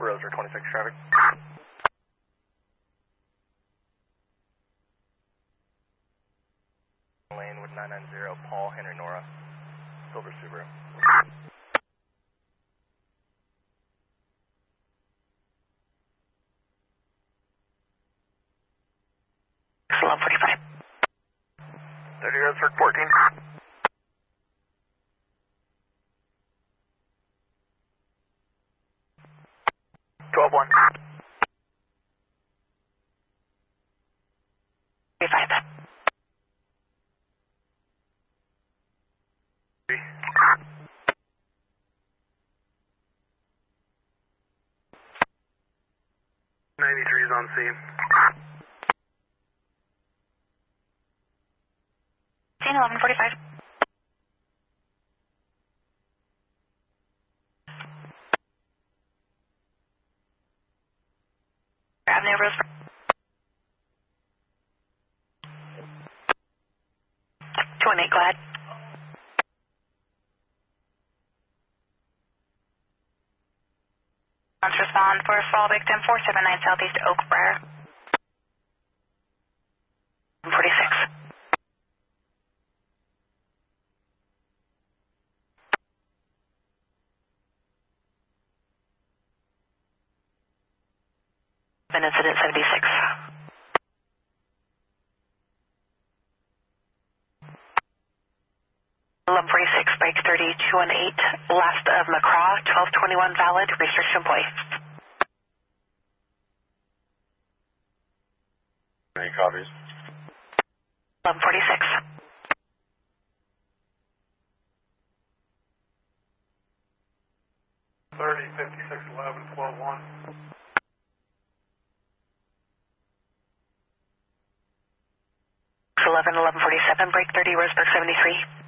Roser 26 traffic. Lane with 990, Paul, Henry, Nora, Silver Subaru. 11:45. 30 yards for 14. 12-1. 35. 93 is on scene. 11:45. Avenue Rose. 218, go ahead. Let's respond for fall victim 479 Southeast Oak Briar. 46. Incident 76. Love 46, break 3218, last of McCraw, 1221 valid, restriction point. Any copies? Love 46. 30, 56, 11, 12, 1. 11, 11:47, break 30, Roseburg 73.